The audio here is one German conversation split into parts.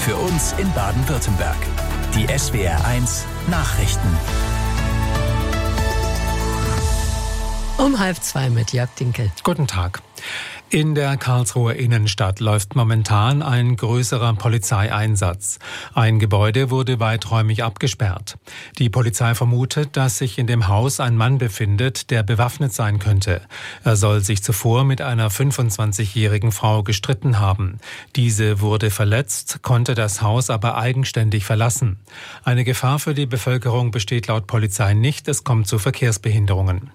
für uns in Baden-Württemberg. Die SWR1 Nachrichten. Um 1:30 mit Jörg Dinkel. Guten Tag. In der Karlsruher Innenstadt läuft momentan ein größerer Polizeieinsatz. Ein Gebäude wurde weiträumig abgesperrt. Die Polizei vermutet, dass sich in dem Haus ein Mann befindet, der bewaffnet sein könnte. Er soll sich zuvor mit einer 25-jährigen Frau gestritten haben. Diese wurde verletzt, konnte das Haus aber eigenständig verlassen. Eine Gefahr für die Bevölkerung besteht laut Polizei nicht. Es kommt zu Verkehrsbehinderungen.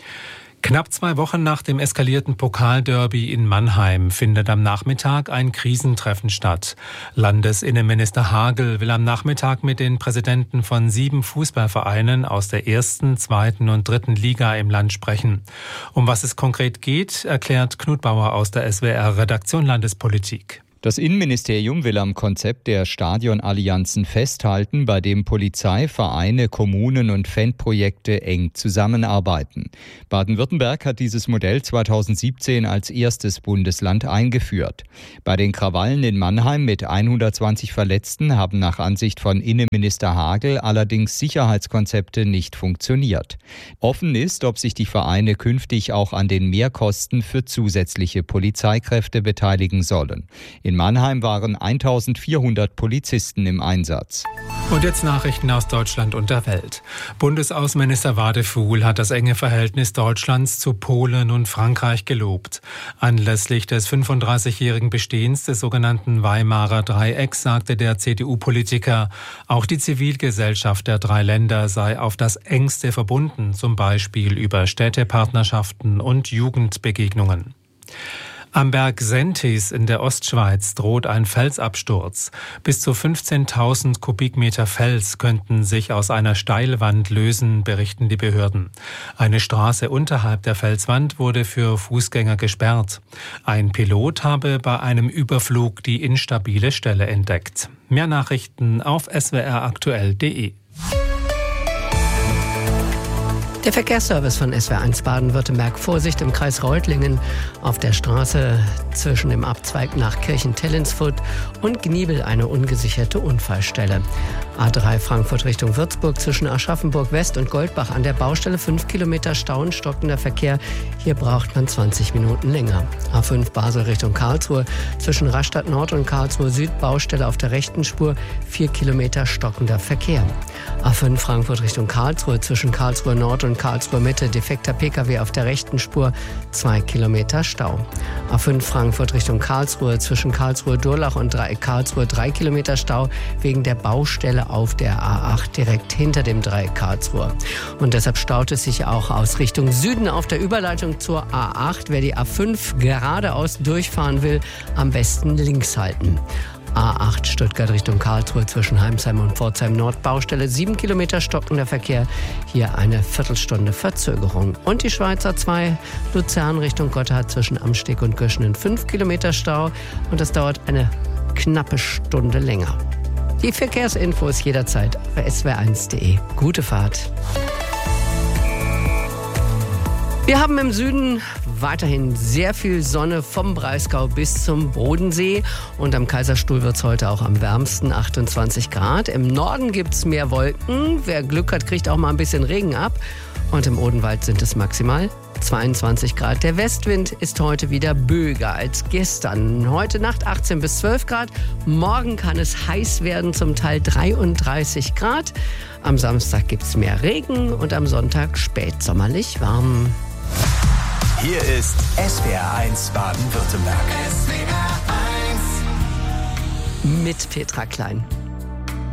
Knapp 2 Wochen nach dem eskalierten Pokalderby in Mannheim findet am Nachmittag ein Krisentreffen statt. Landesinnenminister Hagel will am Nachmittag mit den Präsidenten von 7 Fußballvereinen aus der 1., 2. und 3. Liga im Land sprechen. Um was es konkret geht, erklärt Knut Bauer aus der SWR-Redaktion Landespolitik. Das Innenministerium will am Konzept der Stadionallianzen festhalten, bei dem Polizei, Vereine, Kommunen und Fanprojekte eng zusammenarbeiten. Baden-Württemberg hat dieses Modell 2017 als erstes Bundesland eingeführt. Bei den Krawallen in Mannheim mit 120 Verletzten haben nach Ansicht von Innenminister Hagel allerdings Sicherheitskonzepte nicht funktioniert. Offen ist, ob sich die Vereine künftig auch an den Mehrkosten für zusätzliche Polizeikräfte beteiligen sollen. In Mannheim waren 1400 Polizisten im Einsatz. Und jetzt Nachrichten aus Deutschland und der Welt. Bundesaußenminister Wadefuhl hat das enge Verhältnis Deutschlands zu Polen und Frankreich gelobt. Anlässlich des 35-jährigen Bestehens des sogenannten Weimarer Dreiecks sagte der CDU-Politiker, auch die Zivilgesellschaft der 3 Länder sei auf das Engste verbunden, zum Beispiel über Städtepartnerschaften und Jugendbegegnungen. Am Berg Sentis in der Ostschweiz droht ein Felsabsturz. Bis zu 15.000 Kubikmeter Fels könnten sich aus einer Steilwand lösen, berichten die Behörden. Eine Straße unterhalb der Felswand wurde für Fußgänger gesperrt. Ein Pilot habe bei einem Überflug die instabile Stelle entdeckt. Mehr Nachrichten auf swraktuell.de. Der Verkehrsservice von SWR1 Baden-Württemberg. Vorsicht im Kreis Reutlingen auf der Straße zwischen dem Abzweig nach Kirchen-Tellinsfurt und Gniebel eine ungesicherte Unfallstelle. A3 Frankfurt Richtung Würzburg zwischen Aschaffenburg West und Goldbach an der Baustelle 5 Kilometer Stau und stockender Verkehr. Hier braucht man 20 Minuten länger. A5 Basel Richtung Karlsruhe zwischen Rastatt Nord und Karlsruhe Süd Baustelle auf der rechten Spur 4 Kilometer stockender Verkehr. A5 Frankfurt Richtung Karlsruhe zwischen Karlsruhe Nord und Karlsruhe Mitte defekter Pkw auf der rechten Spur 2 Kilometer Stau. A5 Frankfurt Richtung Karlsruhe zwischen Karlsruhe Durlach und Karlsruhe 3 Kilometer Stau wegen der Baustelle auf der A8 direkt hinter dem Dreieck Karlsruhe. Und deshalb staut es sich auch aus Richtung Süden auf der Überleitung zur A8. Wer die A5 geradeaus durchfahren will, am besten links halten. A8 Stuttgart Richtung Karlsruhe zwischen Heimsheim und Pforzheim Nord Baustelle 7 Kilometer stockender Verkehr, hier eine Viertelstunde Verzögerung. Und die Schweizer 2 Luzern Richtung Gotthard zwischen Amsteg und Göschenen 5 Kilometer Stau und das dauert eine knappe Stunde länger. Die Verkehrsinfos jederzeit auf swr1.de. Gute Fahrt. Wir haben im Süden weiterhin sehr viel Sonne vom Breisgau bis zum Bodensee. Und am Kaiserstuhl wird es heute auch am wärmsten, 28 Grad. Im Norden gibt es mehr Wolken. Wer Glück hat, kriegt auch mal ein bisschen Regen ab. Und im Odenwald sind es maximal 22 Grad. Der Westwind ist heute wieder böiger als gestern. Heute Nacht 18 bis 12 Grad. Morgen kann es heiß werden, zum Teil 33 Grad. Am Samstag gibt es mehr Regen und am Sonntag spätsommerlich warm. Hier ist SWR1 Baden-Württemberg. Mit Petra Klein.